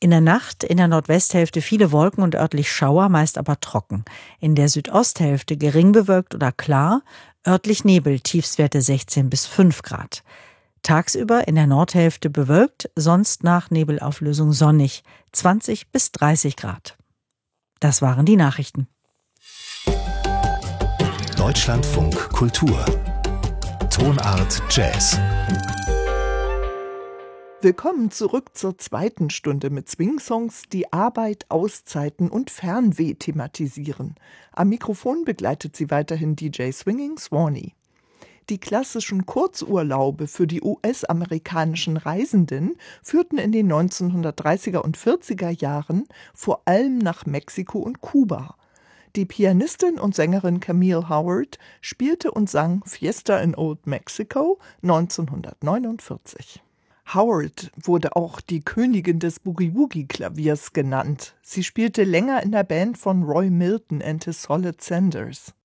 In der Nacht in der Nordwesthälfte viele Wolken und örtlich Schauer, meist aber trocken. In der Südosthälfte gering bewölkt oder klar, örtlich Nebel, Tiefstwerte 16 bis 5 Grad. Tagsüber in der Nordhälfte bewölkt, sonst nach Nebelauflösung sonnig, 20 bis 30 Grad. Das waren die Nachrichten. Deutschlandfunk Kultur. Tonart Jazz. Willkommen zurück zur zweiten Stunde mit Swing-Songs, die Arbeit, Auszeiten und Fernweh thematisieren. Am Mikrofon begleitet sie weiterhin DJ Swinging Swanee. Die klassischen Kurzurlaube für die US-amerikanischen Reisenden führten in den 1930er und 40er Jahren vor allem nach Mexiko und Kuba. Die Pianistin und Sängerin Camille Howard spielte und sang Fiesta in Old Mexico 1949. Howard wurde auch die Königin des Boogie-Woogie-Klaviers genannt. Sie spielte länger in der Band von Roy Milton and his Solid Senders.